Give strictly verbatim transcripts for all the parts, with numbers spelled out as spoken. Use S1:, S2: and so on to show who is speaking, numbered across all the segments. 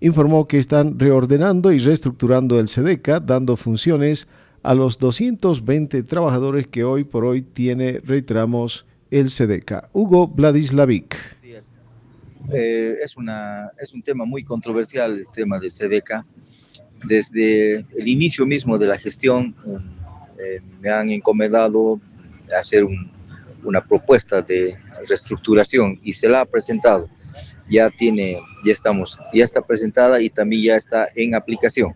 S1: informó que están reordenando y reestructurando el SEDECA, dando funciones a los doscientos veinte trabajadores que hoy por hoy tiene, reiteramos, el SEDECA. Hugo Vladislavic.
S2: Eh, es, una, es un tema muy controversial el tema de SEDECA. Desde el inicio mismo de la gestión eh, me han encomendado hacer un, una propuesta de reestructuración y se la ha presentado. Ya tiene, ya estamos, ya está presentada y también ya está en aplicación.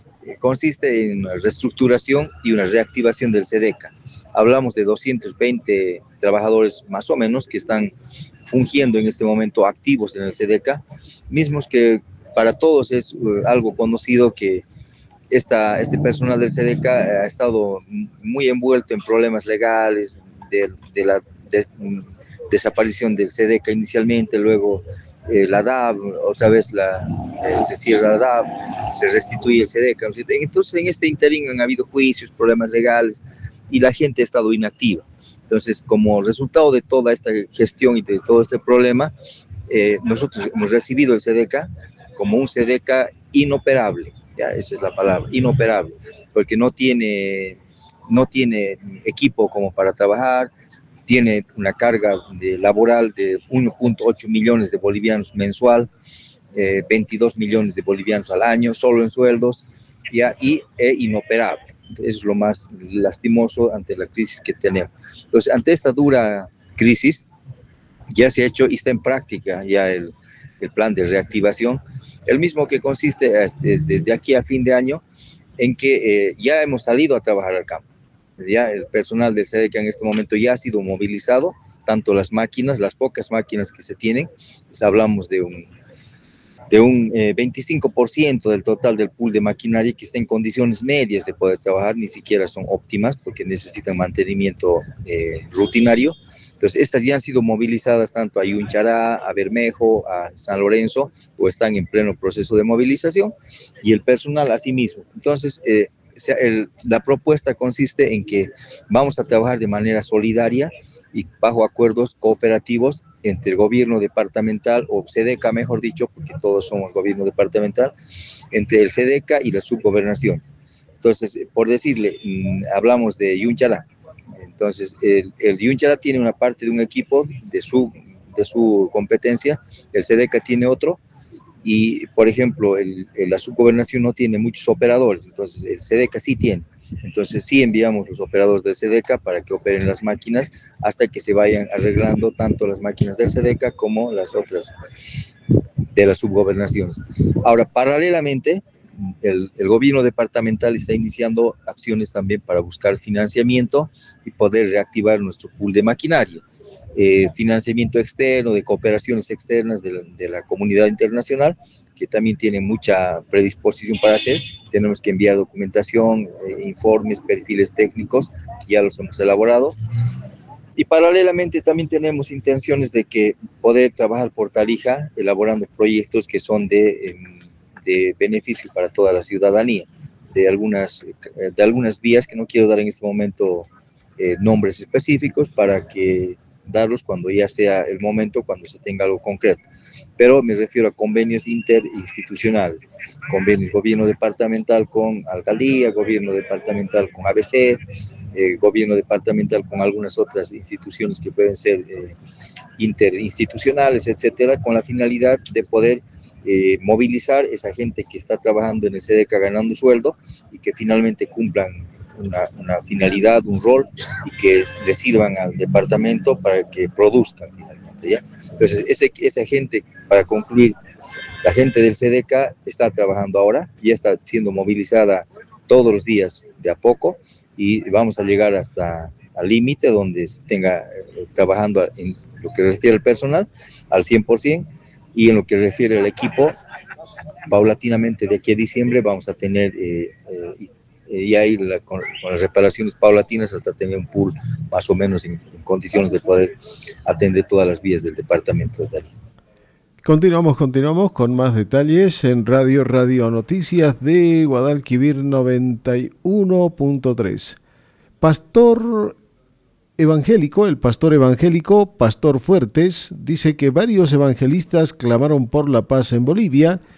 S2: Consiste en una reestructuración y una reactivación del SEDECA. Hablamos de doscientos veinte trabajadores más o menos que están fungiendo en este momento activos en el SEDECA, mismos que para todos es uh, algo conocido que esta, este personal del SEDECA ha estado muy envuelto en problemas legales de, de la de, um, desaparición del SEDECA inicialmente, luego eh, la D A B, otra vez la, eh, se cierra la D A B, se restituye el SEDECA. Entonces en este interín han habido juicios, problemas legales y la gente ha estado inactiva. Entonces, como resultado de toda esta gestión y de todo este problema, eh, nosotros hemos recibido el SEDECA como un SEDECA inoperable, ya esa es la palabra, inoperable, porque no tiene, no tiene equipo como para trabajar, tiene una carga de laboral de uno punto ocho millones de bolivianos mensual, eh, veintidós millones de bolivianos al año, solo en sueldos, ya, y es inoperable. Eso es lo más lastimoso ante la crisis que tenemos. Entonces, ante esta dura crisis, ya se ha hecho y está en práctica ya el, el plan de reactivación, el mismo que consiste desde aquí a fin de año, en que eh, ya hemos salido a trabajar al campo. Ya el personal del SEDECA en este momento ya ha sido movilizado, tanto las máquinas, las pocas máquinas que se tienen, pues hablamos de un de un eh, veinticinco por ciento del total del pool de maquinaria que está en condiciones medias de poder trabajar, ni siquiera son óptimas porque necesitan mantenimiento eh, rutinario. Entonces, estas ya han sido movilizadas tanto a Yunchara, a Bermejo, a San Lorenzo, o están en pleno proceso de movilización, y el personal asimismo. Entonces, eh, el, la propuesta consiste en que vamos a trabajar de manera solidaria y bajo acuerdos cooperativos entre el gobierno departamental, o SEDECA mejor dicho, porque todos somos gobierno departamental, entre el SEDECA y la subgobernación. Entonces, por decirle, hablamos de Yunchara. Entonces, el, el Yunchara tiene una parte de un equipo de su, de su competencia, el SEDECA tiene otro, y, por ejemplo, el, el, la subgobernación no tiene muchos operadores, entonces el SEDECA sí tiene. Entonces sí enviamos los operadores del SEDECA para que operen las máquinas hasta que se vayan arreglando tanto las máquinas del SEDECA como las otras de las subgobernaciones. Ahora, paralelamente, el, el gobierno departamental está iniciando acciones también para buscar financiamiento y poder reactivar nuestro pool de maquinaria. Eh, financiamiento externo, de cooperaciones externas de la, de la comunidad internacional, que también tiene mucha predisposición para hacer. Tenemos que enviar documentación, eh, informes, perfiles técnicos, que ya los hemos elaborado. Y paralelamente también tenemos intenciones de que poder trabajar por Tarija, elaborando proyectos que son de, de beneficio para toda la ciudadanía, de algunas, de algunas vías que no quiero dar en este momento eh, nombres específicos para que darlos cuando ya sea el momento, cuando se tenga algo concreto. Pero me refiero a convenios interinstitucionales, convenios gobierno departamental con alcaldía, gobierno departamental con A B C, eh, gobierno departamental con algunas otras instituciones que pueden ser eh, interinstitucionales, etcétera, con la finalidad de poder eh, movilizar esa gente que está trabajando en el SEDECA ganando sueldo y que finalmente cumplan Una, una finalidad, un rol, y que le sirvan al departamento para que produzcan finalmente, ¿ya? Entonces, ese, esa gente, para concluir, la gente del SEDECA está trabajando ahora, ya está siendo movilizada todos los días de a poco, y vamos a llegar hasta al límite donde se tenga eh, trabajando en lo que refiere al personal al cien por ciento, y en lo que refiere al equipo, paulatinamente de aquí a diciembre vamos a tener eh, eh, y ahí la, con, con las reparaciones paulatinas hasta tener un pool más o menos en, en condiciones de poder atender todas las vías del departamento de Tarija.
S1: Continuamos, continuamos con más detalles en Radio Radio Noticias de Guadalquivir noventa y uno punto tres. Pastor evangélico, el pastor evangélico Pastor Fuertes, dice que varios evangelistas clamaron por la paz en Bolivia